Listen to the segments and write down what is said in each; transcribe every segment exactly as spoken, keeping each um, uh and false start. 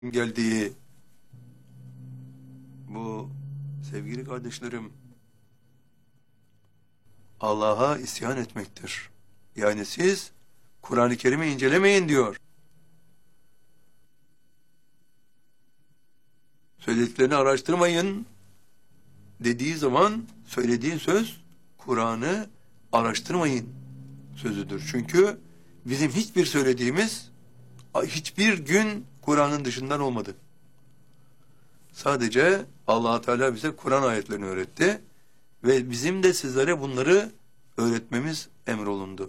geldiği bu sevgili kardeşlerim Allah'a isyan etmektir. Yani siz Kur'an-ı Kerim'i incelemeyin diyor. Söylediklerini araştırmayın dediği zaman söylediği söz Kur'an'ı araştırmayın sözüdür. Çünkü bizim hiçbir söylediğimiz hiçbir gün Kur'an'ın dışından olmadı. Sadece Allah Teala bize Kur'an ayetlerini öğretti ve bizim de sizlere bunları öğretmemiz emrolundu.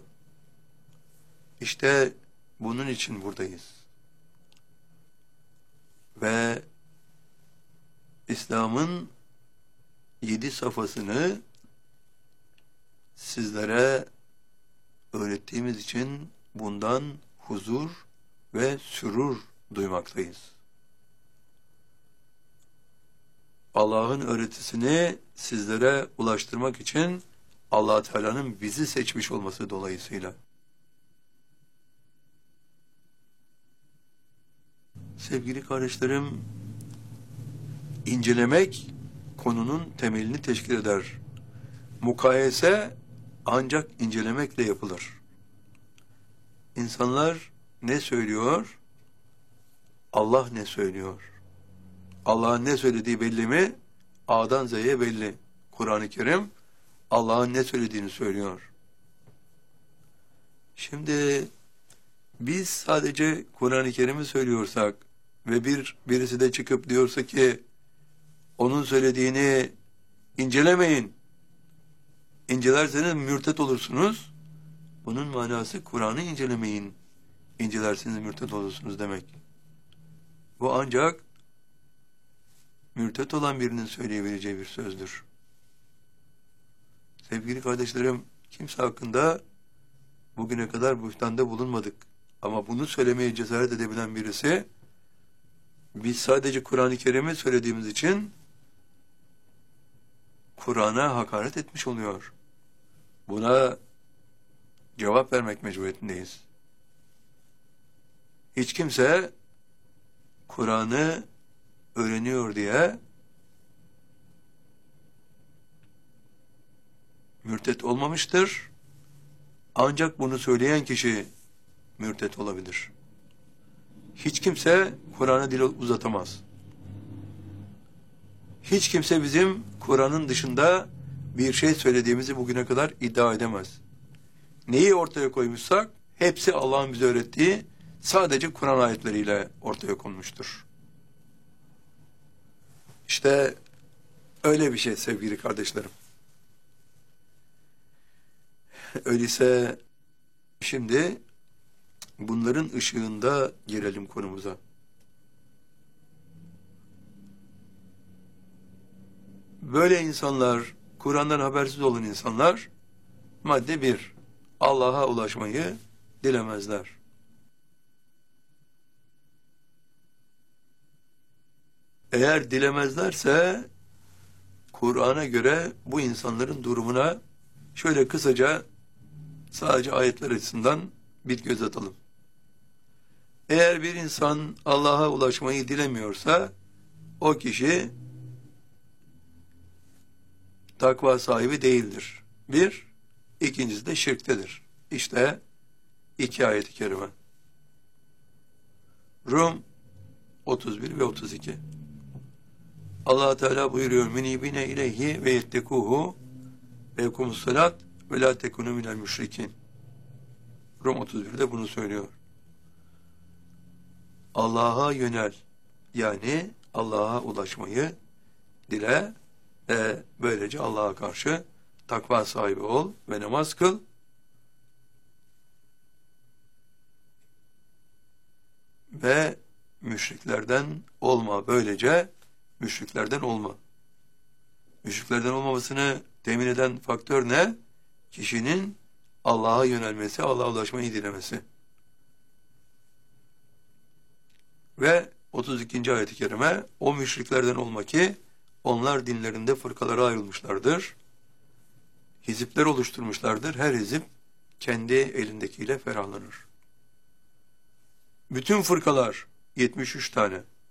İşte bunun için buradayız. Ve İslam'ın yedi safhasını sizlere öğrettiğimiz için bundan huzur ve sürur duymaktayız. Allah'ın öğretisini sizlere ulaştırmak için Allah Teala'nın bizi seçmiş olması dolayısıyla. Sevgili kardeşlerim, incelemek konunun temelini teşkil eder. Mukayese ancak incelemekle yapılır. İnsanlar ne söylüyor? Allah ne söylüyor? Allah'ın ne söylediği belli mi? A'dan Z'ye belli. Kur'an-ı Kerim Allah'ın ne söylediğini söylüyor. Şimdi biz sadece Kur'an-ı Kerim'i söylüyorsak ve bir birisi de çıkıp diyorsa ki onun söylediğini incelemeyin, İncelerseniz mürtet olursunuz. Bunun manası Kur'an'ı incelemeyin, İncelerseniz mürtet olursunuz demek. Bu ancak mürtet olan birinin söyleyebileceği bir sözdür. Sevgili kardeşlerim, kimse hakkında bugüne kadar buhtanda bulunmadık. Ama bunu söylemeye cesaret edebilen birisi, biz sadece Kur'an-ı Kerim'i söylediğimiz için Kur'an'a hakaret etmiş oluyor. Buna cevap vermek mecburiyetindeyiz. Hiç kimse Kur'an'ı öğreniyor diye mürtet olmamıştır. Ancak bunu söyleyen kişi mürtet olabilir. Hiç kimse Kur'an'ı dil uzatamaz. Hiç kimse bizim Kur'an'ın dışında bir şey söylediğimizi bugüne kadar iddia edemez. Neyi ortaya koymuşsak hepsi Allah'ın bize öğrettiği sadece Kur'an ayetleriyle ortaya konmuştur. İşte öyle bir şey sevgili kardeşlerim. Öyleyse şimdi bunların ışığında girelim konumuza. Böyle insanlar, Kur'an'dan habersiz olan insanlar, madde bir, Allah'a ulaşmayı dilemezler. Eğer dilemezlerse, Kur'an'a göre bu insanların durumuna şöyle kısaca, sadece ayetler açısından bir göz atalım. Eğer bir insan Allah'a ulaşmayı dilemiyorsa, o kişi takva sahibi değildir. Bir, ikincisi de şirktedir. İşte iki ayet-i kerime. Rum otuz bir ve otuz iki. Allah Teala buyuruyor: "Minibine ileyhi ve yettekuhu ve yekumus salat ve la tekunu minel müşrikin." Rum otuz birde bunu söylüyor. Allah'a yönel, yani Allah'a ulaşmayı dile ve böylece Allah'a karşı takva sahibi ol ve namaz kıl. Ve müşriklerden olma. Böylece müşriklerden olma. Müşriklerden olmamasını temin eden faktör ne? Kişinin Allah'a yönelmesi, Allah'a ulaşmayı dilemesi. Ve otuz ikinci ayet-i kerime, o müşriklerden olma ki onlar dinlerinde fırkalara ayrılmışlardır. Hizipler oluşturmuşlardır. Her hizip kendi elindekiyle ferahlanır. Bütün fırkalar yetmiş üç tane